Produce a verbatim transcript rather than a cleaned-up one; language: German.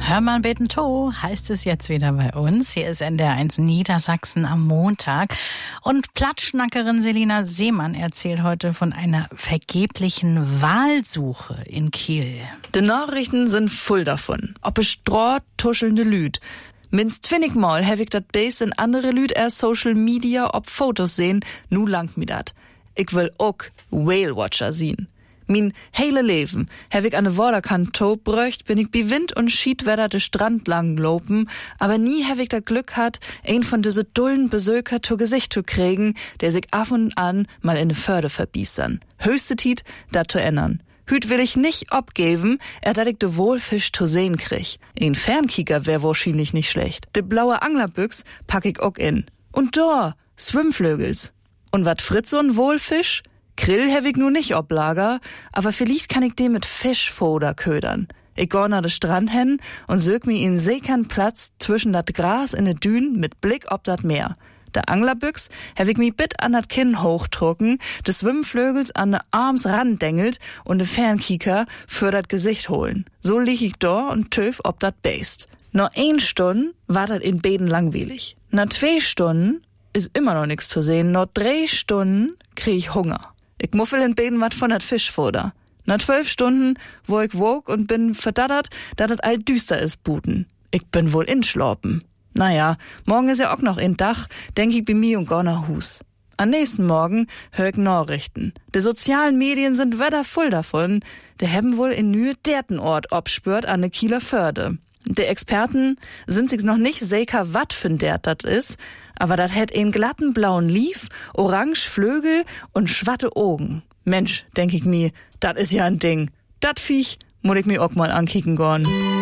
Hörmann beten to heißt es jetzt wieder bei uns. Hier ist N D R eins Niedersachsen am Montag. Und Plattschnackerin Selina Seemann erzählt heute von einer vergeblichen Wahlsuche in Kiel. Die Nachrichten sind voll davon. Ob es Stroh tuschelnde Lüd. Minst zwanzigmal hab ich dat Base in andere Lüd erst Social Media ob Fotos sehen, nu langt mi dat. Ich will auch Whale Watcher sehen. Min hele Leben hab ich an de Waterkant top bröcht, bin ich bi Wind und Schiedwetter de Strand lang lopen, aber nie hab ich das Glück hat, ein von diese dullen Besöker zu Gesicht zu kriegen, der sich af und an mal in de Förde verbiestern. Höchste Tiet, dat zu ändern. Hüt will ich nicht abgeben, er dat ich de Wohlfisch zu sehen krieg. Ein Fernkicker wär wahrscheinlich nicht schlecht. De blaue Anglerbüchs pack ich auch in. Und da, Schwimmflögels. Und wat fritz so'n Wohlfisch? Grill hab ich nu nicht ob Lager, aber vielleicht kann ich den mit Fischfoder ködern. Ich geh nach de Strand hin und sög mi in sekern Platz zwischen dat Gras in de Dünen mit Blick ob dat Meer. Der Anglerbüchs hab ich mi bit an dat Kinn hochdrucken, des Schwimmflögels an de Arms randengelt und de Fernkieker für dat Gesicht holen. So lieg ich da und töf ob dat Beist. Noch ein Stunden war dat in Beden langweilig. Na zwei Stunden ist immer noch nix zu sehen. Noch drei Stunden krieg ich Hunger. Ich muffel in Beden wat von dat Fischfutter. Na zwölf Stunden, wo ich wog und bin verdattert, dat het all düster is buten. Ich bin wohl inschlorpen. Naja, morgen is ja auch noch in Dach, denk ich bei mir und gar nach Hus. Am nächsten Morgen hör ich Nachrichten. Die sozialen Medien sind wedder voll davon. Die haben wohl in Nühe derten Ort obspürt an de Kieler Förde. Die Experten sind sich noch nicht sicher, wat für ein Dert dat is, aber dat hätt einen glatten blauen Lief, orange Flögel und schwatte Augen. Mensch, denk ich mir, dat is ja ein Ding. Dat Viech muss ich mir auch mal ankicken gorn.